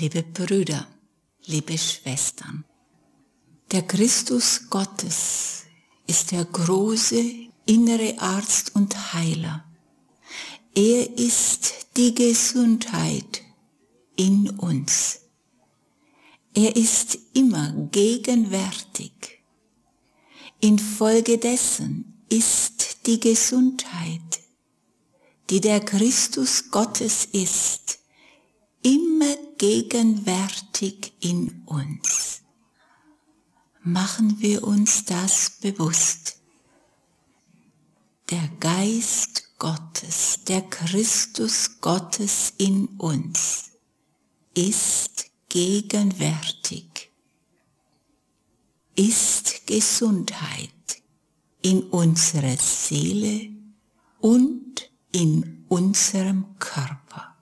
liebe Brüder, liebe Schwestern. Der Christus Gottes ist der große innere Arzt und Heiler. Er ist die Gesundheit in uns. Er ist immer gegenwärtig. Infolgedessen ist die Gesundheit, die der Christus Gottes ist, immer gegenwärtig in uns. Machen wir uns das bewusst. Der Geist Gottes, der Christus Gottes in uns, ist gegenwärtig, ist Gesundheit in unserer Seele und in unserem Körper.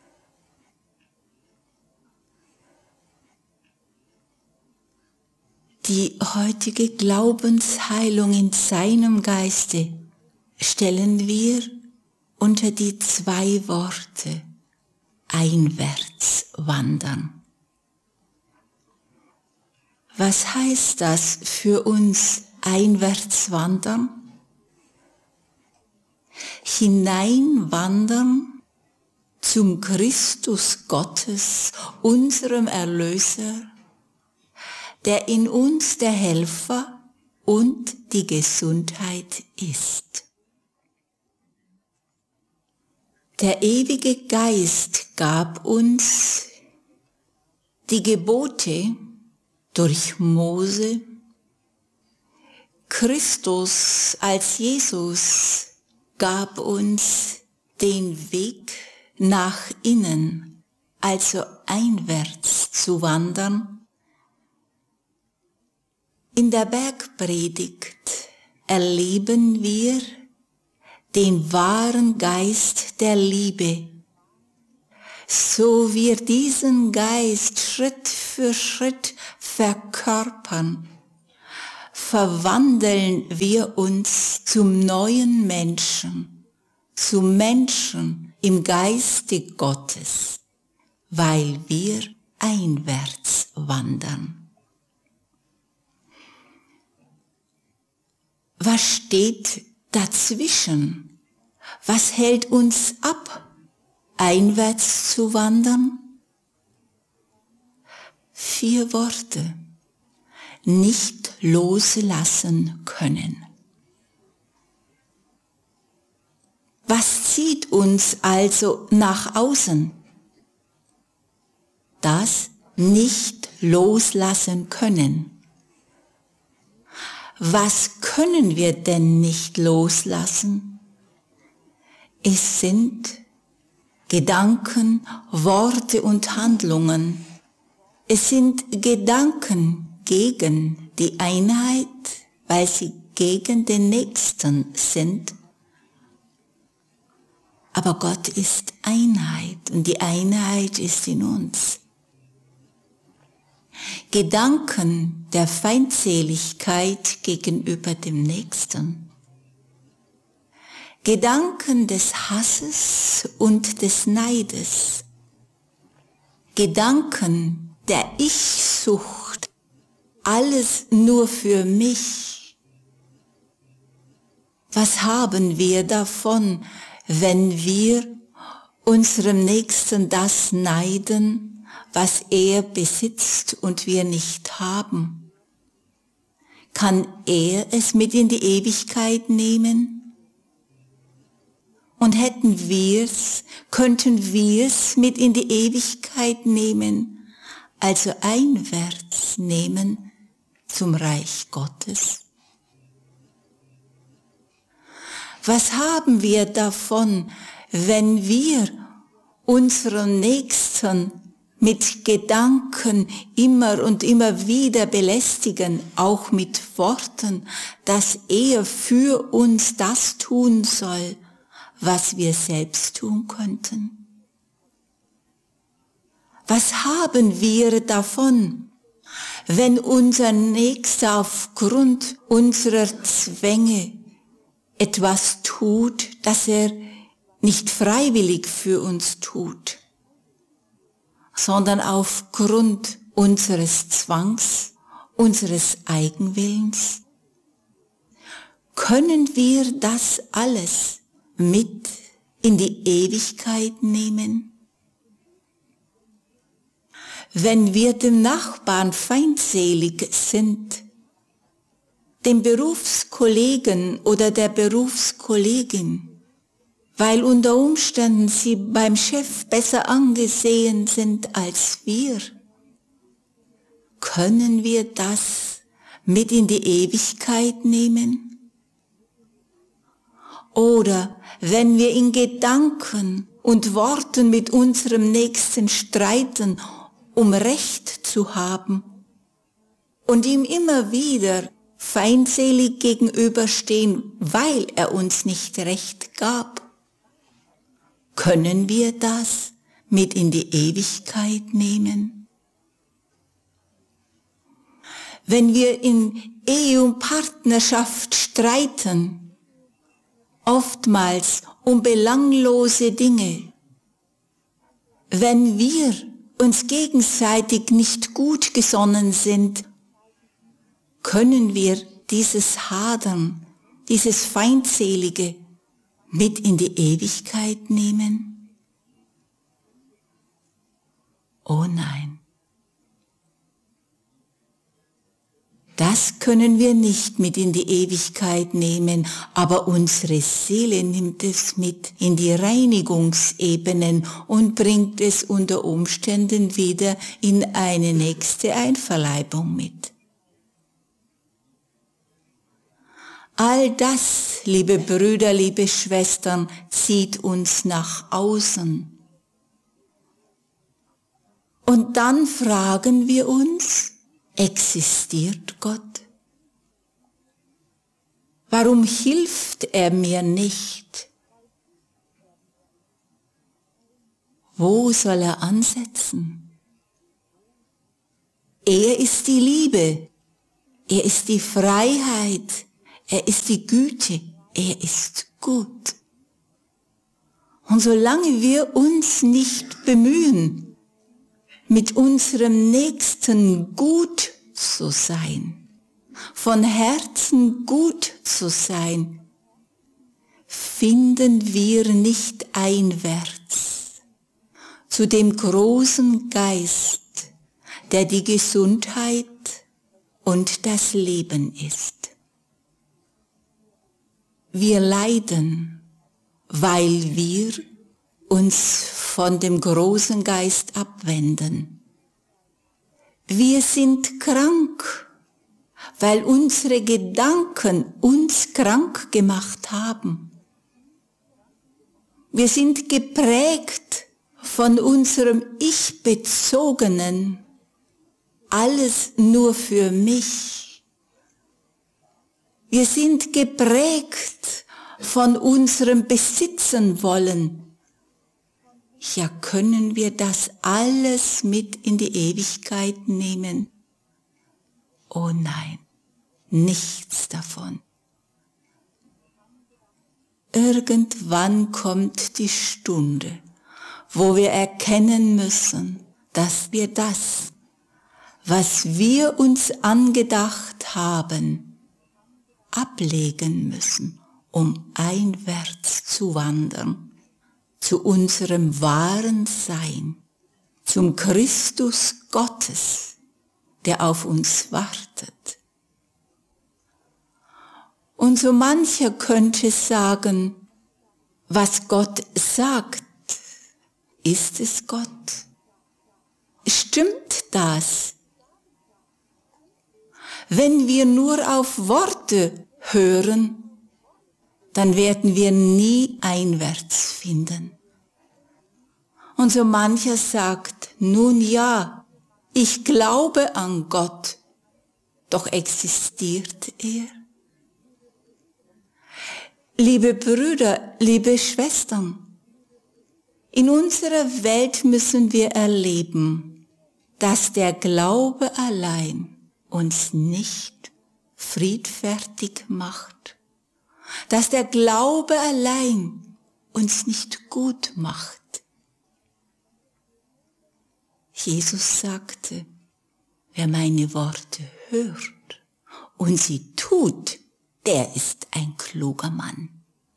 Die heutige Glaubensheilung in seinem Geiste stellen wir unter die 2 Worte einwärts wandern. Was heißt das für uns einwärts wandern? Hineinwandern zum Christus Gottes, unserem Erlöser, der in uns der Helfer und die Gesundheit ist. Der ewige Geist gab uns die Gebote durch Mose. Christus als Jesus gab uns den Weg nach innen, also einwärts zu wandern. In der Bergpredigt erleben wir den wahren Geist der Liebe. So wir diesen Geist Schritt für Schritt verkörpern, verwandeln wir uns zum neuen Menschen, zum Menschen im Geiste Gottes, weil wir einwärts wandern. Was steht dazwischen? Was hält uns ab, einwärts zu wandern? 4 Worte. Nicht loslassen können. Was zieht uns also nach außen? Das nicht loslassen können. Was können wir denn nicht loslassen? Es sind Gedanken, Worte und Handlungen. Es sind Gedanken gegen die Einheit, weil sie gegen den Nächsten sind. Aber Gott ist Einheit und die Einheit ist in uns. Gedanken der Feindseligkeit gegenüber dem Nächsten. Gedanken des Hasses und des Neides. Gedanken der Ich-Sucht. Alles nur für mich. Was haben wir davon, wenn wir unserem Nächsten das neiden, was er besitzt und wir nicht haben? Kann er es mit in die Ewigkeit nehmen? Und hätten wir's, könnten wir's mit in die Ewigkeit nehmen, also einwärts nehmen zum Reich Gottes? Was haben wir davon, wenn wir unseren Nächsten mit Gedanken immer und immer wieder belästigen, auch mit Worten, dass er für uns das tun soll, was wir selbst tun könnten? Was haben wir davon, wenn unser Nächster aufgrund unserer Zwänge etwas tut, das er nicht freiwillig für uns tut, sondern aufgrund unseres Zwangs, unseres Eigenwillens? Können wir das alles mit in die Ewigkeit nehmen? Wenn wir dem Nachbarn feindselig sind, dem Berufskollegen oder der Berufskollegin, weil unter Umständen sie beim Chef besser angesehen sind als wir, können wir das mit in die Ewigkeit nehmen? Oder wenn wir in Gedanken und Worten mit unserem Nächsten streiten, um Recht zu haben, und ihm immer wieder feindselig gegenüberstehen, weil er uns nicht Recht gab, können wir das mit in die Ewigkeit nehmen? Wenn wir in Ehe und Partnerschaft streiten, oftmals um belanglose Dinge, wenn wir uns gegenseitig nicht gut gesonnen sind, können wir dieses Hadern, dieses Feindselige mit in die Ewigkeit nehmen? Oh nein. Das können wir nicht mit in die Ewigkeit nehmen, aber unsere Seele nimmt es mit in die Reinigungsebenen und bringt es unter Umständen wieder in eine nächste Einverleibung mit. All das, liebe Brüder, liebe Schwestern, zieht uns nach außen. Und dann fragen wir uns, existiert Gott? Warum hilft er mir nicht? Wo soll er ansetzen? Er ist die Liebe, er ist die Freiheit, er ist die Güte, er ist gut. Und solange wir uns nicht bemühen, mit unserem Nächsten gut zu sein, von Herzen gut zu sein, finden wir nicht einwärts zu dem großen Geist, der die Gesundheit und das Leben ist. Wir leiden, weil wir uns von dem großen Geist abwenden. Wir sind krank, weil unsere Gedanken uns krank gemacht haben. Wir sind geprägt von unserem Ich-Bezogenen, alles nur für mich. Wir sind geprägt von unserem Besitzen wollen. Ja, können wir das alles mit in die Ewigkeit nehmen? Oh nein, nichts davon. Irgendwann kommt die Stunde, wo wir erkennen müssen, dass wir das, was wir uns angedacht haben, ablegen müssen, um einwärts zu wandern. Zu unserem wahren Sein, zum Christus Gottes, der auf uns wartet. Und so mancher könnte sagen, was Gott sagt, ist es Gott? Stimmt das? Wenn wir nur auf Worte hören, dann werden wir nie einwärts finden. Und so mancher sagt, nun ja, ich glaube an Gott, doch existiert er? Liebe Brüder, liebe Schwestern, in unserer Welt müssen wir erleben, dass der Glaube allein uns nicht friedfertig macht, dass der Glaube allein uns nicht gut macht. Jesus sagte, wer meine Worte hört und sie tut, der ist ein kluger Mann.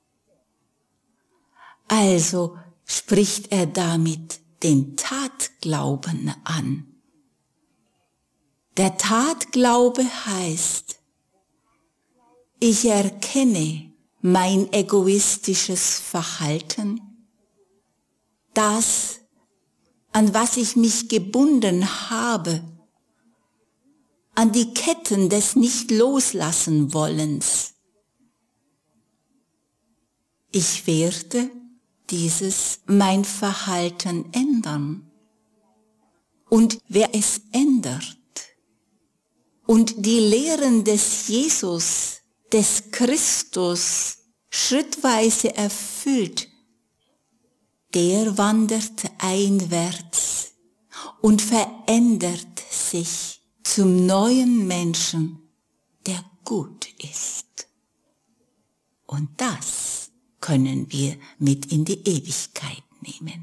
Also spricht er damit den Tatglauben an. Der Tatglaube heißt, ich erkenne mein egoistisches Verhalten, das, an was ich mich gebunden habe, an die Ketten des Nicht-Loslassen-Wollens. Ich werde dieses mein Verhalten ändern. Und wer es ändert und die Lehren des Jesus, des Christus schrittweise erfüllt, der wandert einwärts und verändert sich zum neuen Menschen, der gut ist. Und das können wir mit in die Ewigkeit nehmen.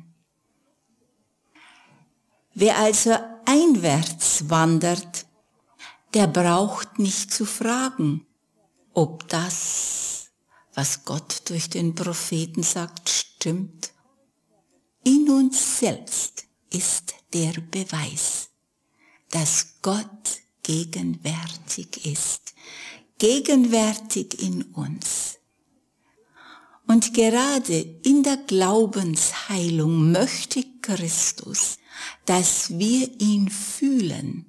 Wer also einwärts wandert, der braucht nicht zu fragen, ob das, was Gott durch den Propheten sagt, stimmt. In uns selbst ist der Beweis, dass Gott gegenwärtig ist, gegenwärtig in uns. Und gerade in der Glaubensheilung möchte Christus, dass wir ihn fühlen,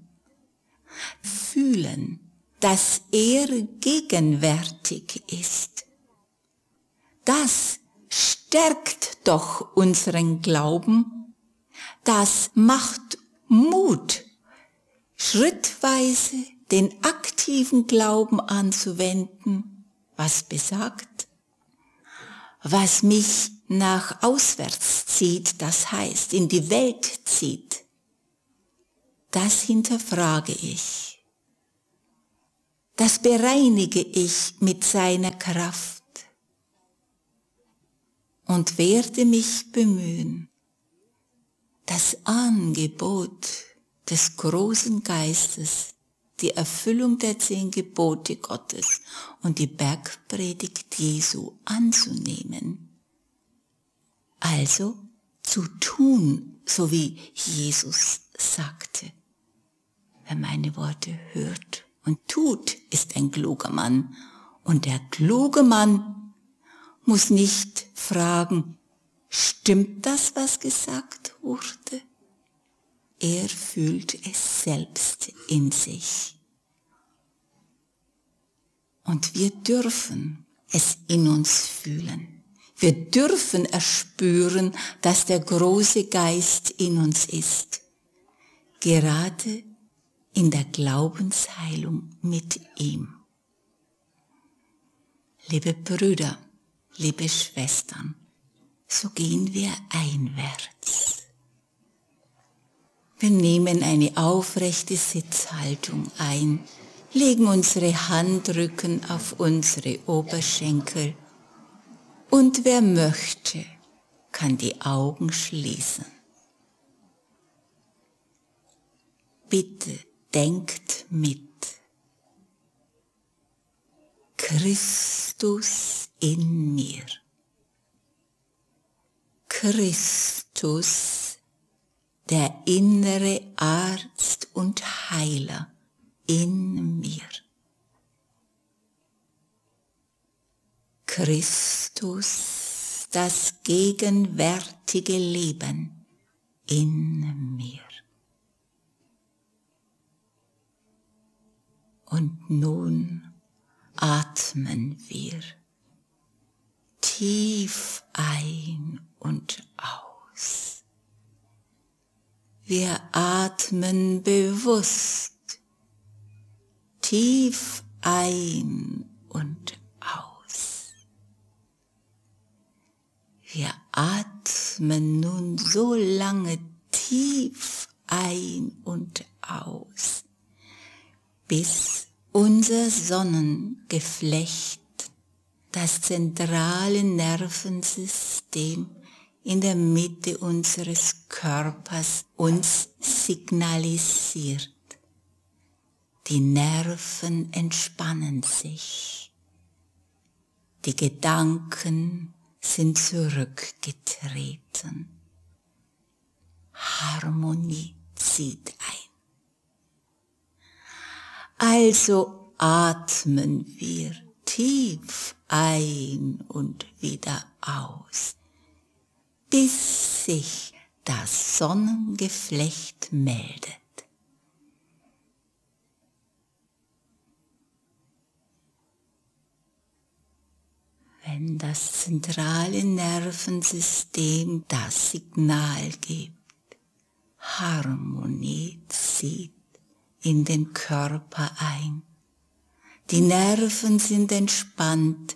dass er gegenwärtig ist. Das stärkt doch unseren Glauben, das macht Mut, schrittweise den aktiven Glauben anzuwenden, was besagt, was mich nach auswärts zieht, das heißt in die Welt zieht, das hinterfrage ich, das bereinige ich mit seiner Kraft und werde mich bemühen, das Angebot des großen Geistes, die Erfüllung der 10 Gebote Gottes und die Bergpredigt Jesu anzunehmen. Also zu tun, so wie Jesus sagte. Wer meine Worte hört und tut, ist ein kluger Mann. Und der kluge Mann muss nicht fragen, stimmt das, was gesagt wurde? Er fühlt es selbst in sich. Und wir dürfen es in uns fühlen. Wir dürfen erspüren, dass der große Geist in uns ist. Gerade in der Glaubensheilung mit ihm. Liebe Brüder, liebe Schwestern, so gehen wir einwärts. Wir nehmen eine aufrechte Sitzhaltung ein, legen unsere Handrücken auf unsere Oberschenkel und wer möchte, kann die Augen schließen. Bitte denkt mit. Christus in mir. Christus, der innere Arzt und Heiler in mir. Christus, das gegenwärtige Leben in mir. Und nun atmen wir tief ein und aus. Wir atmen bewusst tief ein und aus. Wir atmen nun so lange tief ein und aus, bis unser Sonnengeflecht, das zentrale Nervensystem, in der Mitte unseres Körpers uns signalisiert. Die Nerven entspannen sich. Die Gedanken sind zurückgetreten. Harmonie zieht ein. Also atmen wir tief ein und wieder aus, bis sich das Sonnengeflecht meldet. Wenn das zentrale Nervensystem das Signal gibt, Harmonie zieht in den Körper ein, die Nerven sind entspannt,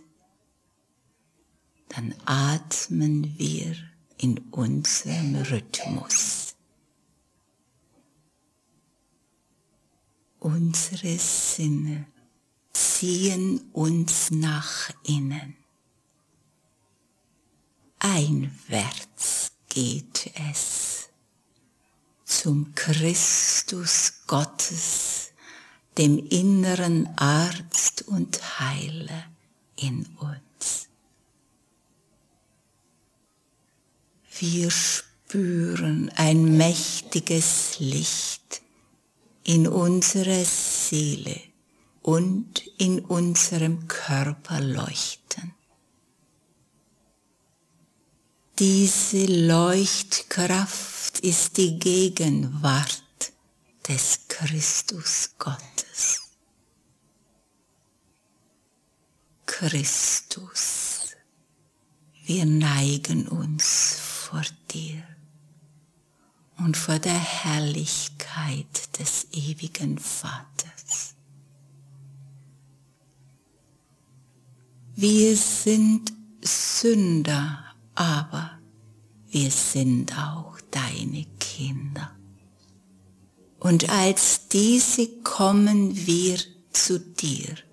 dann atmen wir in unserem Rhythmus. Unsere Sinne ziehen uns nach innen. Einwärts geht es zum Christus Gottes, dem inneren Arzt und Heiler in uns. Wir spüren ein mächtiges Licht in unserer Seele und in unserem Körper leuchten. Diese Leuchtkraft ist die Gegenwart des Christus Gottes. Christus, wir neigen uns vor dir und vor der Herrlichkeit des ewigen Vaters. Wir sind Sünder, aber wir sind auch deine Kinder. Und als diese kommen wir zu dir